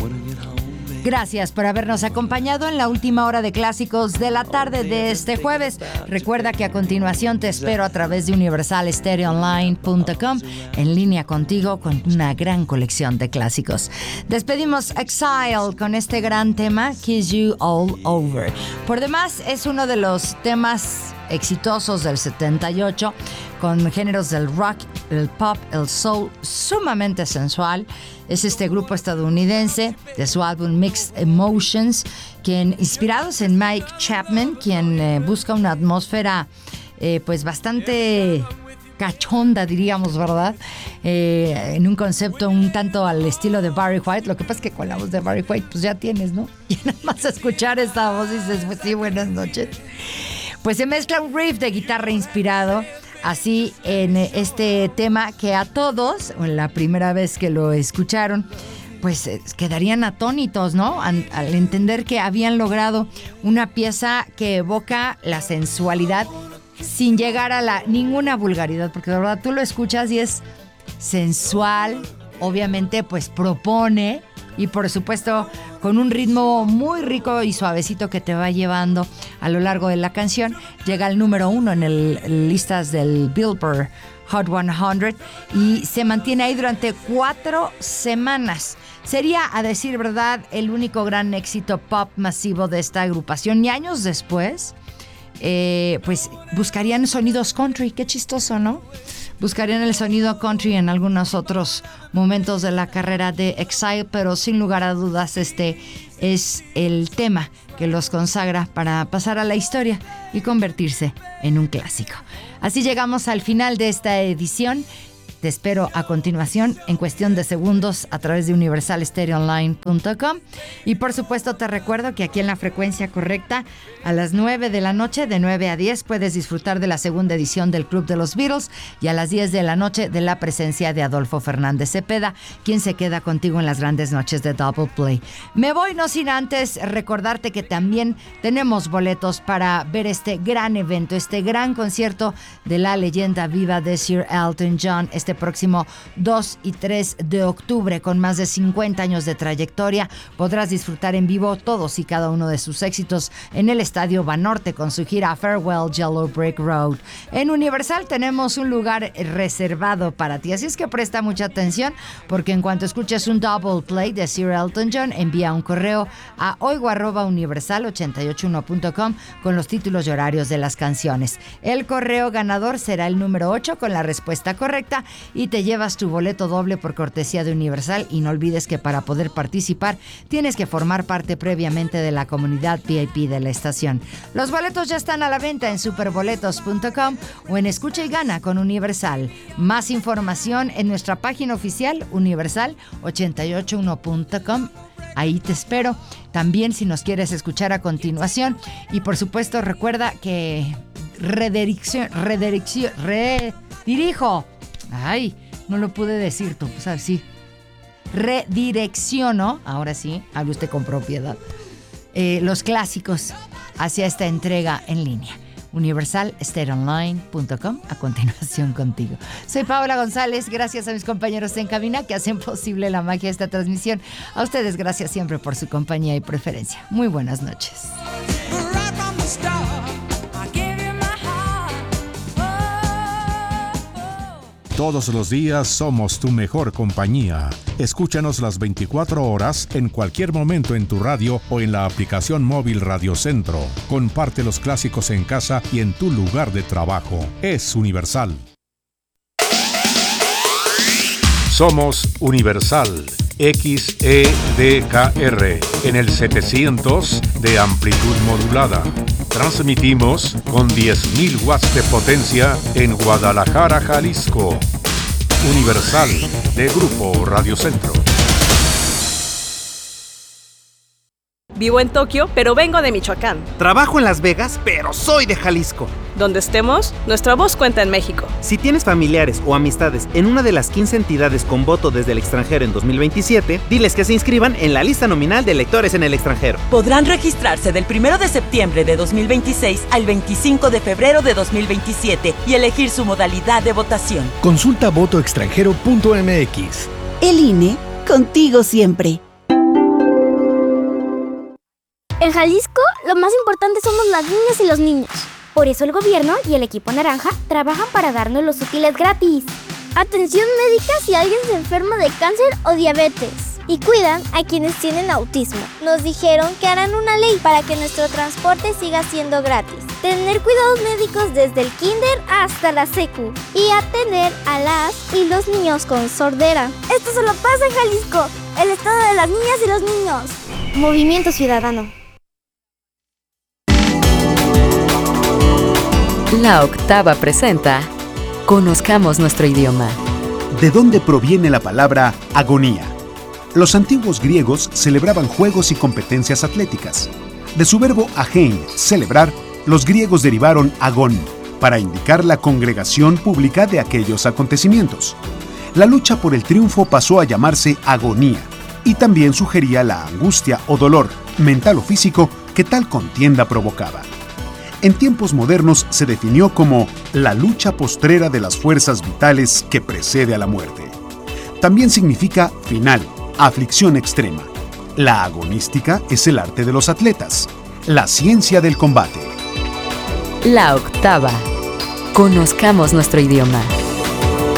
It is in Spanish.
Gracias por habernos acompañado en la última hora de clásicos de la tarde de este jueves. Recuerda que a continuación te espero a través de universalstereoonline.com, en línea contigo con una gran colección de clásicos. Despedimos Exile con este gran tema, Kiss You All Over. Por demás, es uno de los temas exitosos del 78, con géneros del rock, el pop, el soul, sumamente sensual. Es este grupo estadounidense de su álbum Mixed Emotions, quien, inspirados en Mike Chapman, quien busca una atmósfera pues bastante cachonda, diríamos, ¿verdad? En un concepto un tanto al estilo de Barry White. Lo que pasa es que con la voz de Barry White pues ya tienes, ¿no? Y nada más escuchar esta voz dices, pues sí, buenas noches. Pues se mezcla un riff de guitarra inspirado así en este tema que a todos, la primera vez que lo escucharon, pues quedarían atónitos, ¿no? Al entender que habían logrado una pieza que evoca la sensualidad sin llegar a ninguna vulgaridad, porque de verdad tú lo escuchas y es sensual, obviamente pues propone, y por supuesto con un ritmo muy rico y suavecito que te va llevando a lo largo de la canción. Llega al número 1 en listas del Billboard Hot 100 y se mantiene ahí durante 4 semanas. Sería, a decir verdad, el único gran éxito pop masivo de esta agrupación, y años después pues buscarían sonidos country. Qué chistoso, ¿no? Buscarían el sonido country en algunos otros momentos de la carrera de Exile, pero sin lugar a dudas este es el tema que los consagra para pasar a la historia y convertirse en un clásico. Así llegamos al final de esta edición. Te espero a continuación en cuestión de segundos a través de universalstereoonline.com, y por supuesto te recuerdo que aquí en la frecuencia correcta a las 9 de la noche, de 9 a 10, puedes disfrutar de la segunda edición del Club de los Beatles, y a las 10 de la noche de la presencia de Adolfo Fernández Cepeda, quien se queda contigo en las grandes noches de Double Play. Me voy no sin antes recordarte que también tenemos boletos para ver este gran evento, este gran concierto de la leyenda viva de Sir Elton John, este próximo 2 y 3 de octubre. Con más de 50 años de trayectoria, podrás disfrutar en vivo todos y cada uno de sus éxitos en el Estadio Banorte con su gira Farewell Yellow Brick Road. En Universal tenemos un lugar reservado para ti, así es que presta mucha atención, porque en cuanto escuches un double play de Sir Elton John, envía un correo a oigo@universal881.com con los títulos y horarios de las canciones. El correo ganador será el número 8 con la respuesta correcta, y te llevas tu boleto doble por cortesía de Universal. Y no olvides que para poder participar tienes que formar parte previamente de la comunidad VIP de la estación. Los boletos ya están a la venta en superboletos.com o en Escucha y Gana con Universal. Más información en nuestra página oficial universal881.com. Ahí te espero. También si nos quieres escuchar a continuación. Y por supuesto recuerda que redirijo. Ay, no lo pude decir tú, pues así. Redirecciono, ahora sí, hable usted con propiedad, los clásicos hacia esta entrega en línea. universalstereoonline.com, a continuación contigo. Soy Paola González, gracias a mis compañeros en cabina que hacen posible la magia de esta transmisión. A ustedes gracias siempre por su compañía y preferencia. Muy buenas noches. Todos los días somos tu mejor compañía. Escúchanos las 24 horas en cualquier momento en tu radio o en la aplicación móvil Radio Centro. Comparte los clásicos en casa y en tu lugar de trabajo. Es Universal. Somos Universal XEDKR en el 700 de amplitud modulada. Transmitimos con 10.000 watts de potencia en Guadalajara, Jalisco. Universal, de Grupo Radio Centro. Vivo en Tokio, pero vengo de Michoacán. Trabajo en Las Vegas, pero soy de Jalisco. Donde estemos, nuestra voz cuenta en México. Si tienes familiares o amistades en una de las 15 entidades con voto desde el extranjero en 2027, diles que se inscriban en la lista nominal de electores en el extranjero. Podrán registrarse del 1 de septiembre de 2026 al 25 de febrero de 2027 y elegir su modalidad de votación. Consulta votoextranjero.mx. El INE, contigo siempre. En Jalisco, lo más importante somos las niñas y los niños. Por eso el gobierno y el equipo naranja trabajan para darnos los útiles gratis. Atención médica si alguien se enferma de cáncer o diabetes. Y cuidan a quienes tienen autismo. Nos dijeron que harán una ley para que nuestro transporte siga siendo gratis. Tener cuidados médicos desde el kinder hasta la secu. Y atender a las y los niños con sordera. Esto solo pasa en Jalisco, el estado de las niñas y los niños. Movimiento Ciudadano. La Octava presenta Conozcamos nuestro idioma. ¿De dónde proviene la palabra agonía? Los antiguos griegos celebraban juegos y competencias atléticas. De su verbo agein, celebrar, los griegos derivaron agón, para indicar la congregación pública de aquellos acontecimientos. La lucha por el triunfo pasó a llamarse agonía, y también sugería la angustia o dolor, mental o físico, que tal contienda provocaba. En tiempos modernos se definió como la lucha postrera de las fuerzas vitales que precede a la muerte. También significa final, aflicción extrema. La agonística es el arte de los atletas, la ciencia del combate. La Octava. Conozcamos nuestro idioma.